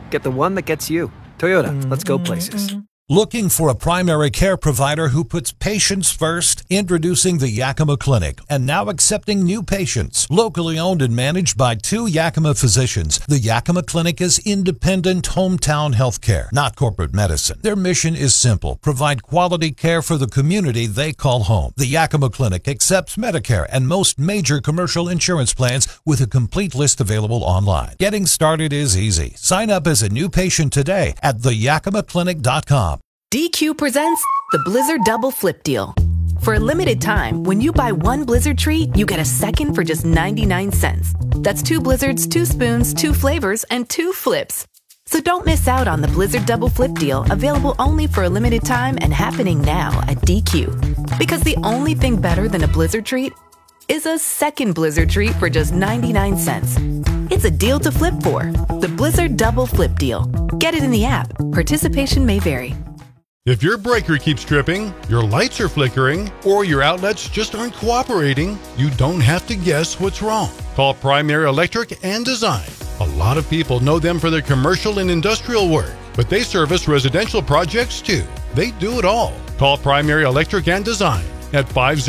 get the one that gets you. Toyota, let's go places. Looking for a primary care provider who puts patients first? Introducing the Yakima Clinic, and now accepting new patients. Locally owned and managed by 2 Yakima physicians, the Yakima Clinic is independent hometown health care, not corporate medicine. Their mission is simple: provide quality care for the community they call home. The Yakima Clinic accepts Medicare and most major commercial insurance plans with a complete list available online. Getting started is easy. Sign up as a new patient today at theyakimaclinic.com. DQ presents the Blizzard Double Flip Deal. For a limited time, when you buy one Blizzard treat, you get a second for just 99 cents. That's 2 Blizzards, 2 spoons, 2 flavors, and 2 flips. So don't miss out on the Blizzard Double Flip Deal, available only for a limited time and happening now at DQ. Because the only thing better than a Blizzard treat is a second Blizzard treat for just 99 cents. It's a deal to flip for. The Blizzard Double Flip Deal. Get it in the app. Participation may vary. If your breaker keeps tripping, your lights are flickering, or your outlets just aren't cooperating, you don't have to guess what's wrong. Call Primary Electric and Design. A lot of people know them for their commercial and industrial work, but they service residential projects too. They do it all. Call Primary Electric and Design at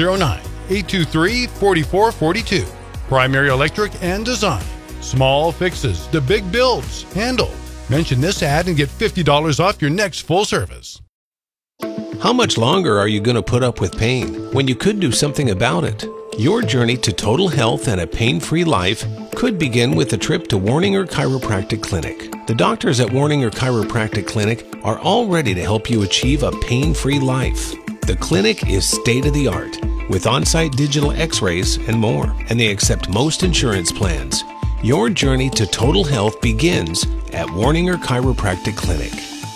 509-823-4442. Primary Electric and Design. Small fixes to big builds. Handled. Mention this ad and get $50 off your next full service. How much longer are you going to put up with pain when you could do something about it? Your journey to total health and a pain-free life could begin with a trip to Warninger Chiropractic Clinic. The doctors at Warninger Chiropractic Clinic are all ready to help you achieve a pain-free life. The clinic is state-of-the-art with on-site digital x-rays and more, and they accept most insurance plans. Your journey to total health begins at Warninger Chiropractic Clinic.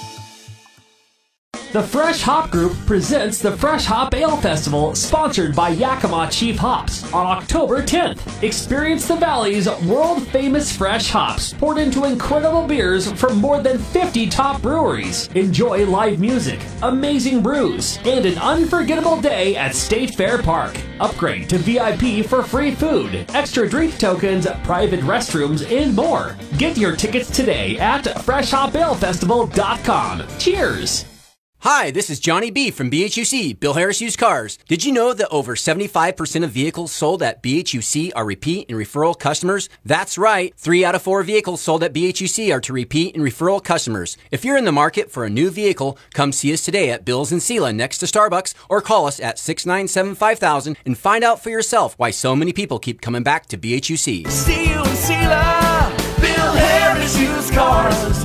The Fresh Hop Group presents the Fresh Hop Ale Festival, sponsored by Yakima Chief Hops, on October 10th. Experience the Valley's world-famous fresh hops, poured into incredible beers from more than 50 top breweries. Enjoy live music, amazing brews, and an unforgettable day at State Fair Park. Upgrade to VIP for free food, extra drink tokens, private restrooms, and more. Get your tickets today at freshhopalefestival.com. Cheers! Hi, this is Johnny B. from BHUC, Bill Harris Used Cars. Did you know that over 75% of vehicles sold at BHUC are repeat and referral customers? That's right. 3 out of 4 vehicles sold at BHUC are to repeat and referral customers. If you're in the market for a new vehicle, come see us today at Bill's in Sela next to Starbucks, or call us at 697-5000 and find out for yourself why so many people keep coming back to BHUC. See you in Sela, Bill Harris Used Cars,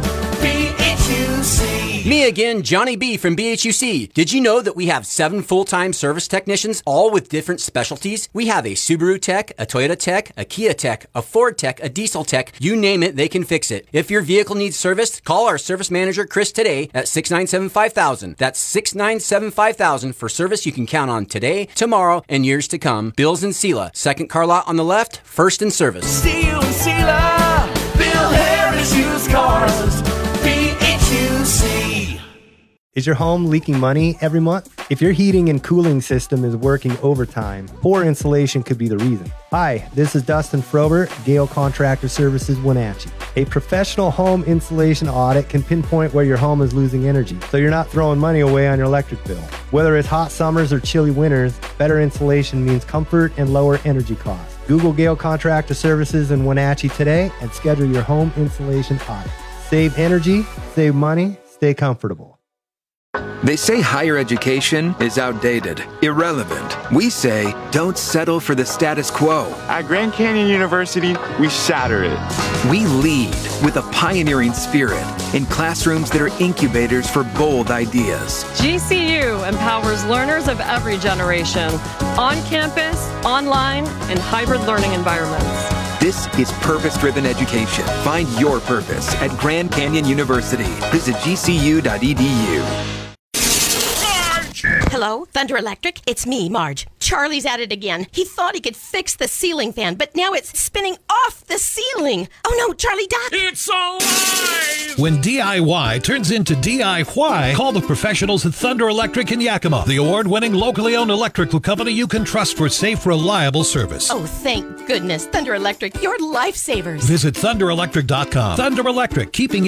BHUC. Me again, Johnny B. from BHUC. Did you know that we have 7 full-time service technicians, all with different specialties? We have a Subaru tech, a Toyota tech, a Kia tech, a Ford tech, a diesel tech. You name it, they can fix it. If your vehicle needs service, call our service manager, Chris, today at 697-5000. That's 697-5000 for service you can count on today, tomorrow, and years to come. Bill's in Sela. Second car lot on the left, first in service. See you in Sela, Bill Harris Used Cars, BHUC. Is your home leaking money every month? If your heating and cooling system is working overtime, poor insulation could be the reason. Hi, this is Dustin Frober, Gale Contractor Services, Wenatchee. A professional home insulation audit can pinpoint where your home is losing energy, so you're not throwing money away on your electric bill. Whether it's hot summers or chilly winters, better insulation means comfort and lower energy costs. Google Gale Contractor Services in Wenatchee today and schedule your home insulation audit. Save energy, save money, stay comfortable. They say higher education is outdated, irrelevant. We say don't settle for the status quo. At Grand Canyon University, we shatter it. We lead with a pioneering spirit in classrooms that are incubators for bold ideas. GCU empowers learners of every generation, on campus, online, and hybrid learning environments. This is purpose-driven education. Find your purpose at Grand Canyon University. Visit gcu.edu. Hello, Thunder Electric. It's me, Marge. Charlie's at it again. He thought he could fix the ceiling fan, but now it's spinning off the ceiling. Oh no, Charlie Duck! It's alive! When DIY turns into DIY, call the professionals at Thunder Electric in Yakima, the award-winning locally owned electrical company you can trust for safe, reliable service. Oh, thank goodness. Thunder Electric, you're lifesavers. Visit thunderelectric.com. Thunder Electric, keeping